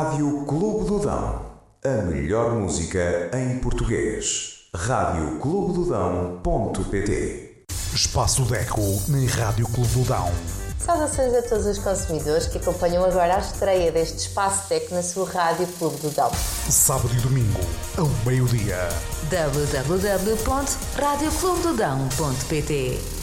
Rádio Clube do Dão. A melhor música em português. radioclubedodão.pt. Espaço Deco na Rádio Clube do Dão. Saudações a todos os consumidores que acompanham agora a estreia deste Espaço Deco na sua Rádio Clube do Dão. Sábado e domingo, ao meio-dia. www.radioclubedodão.pt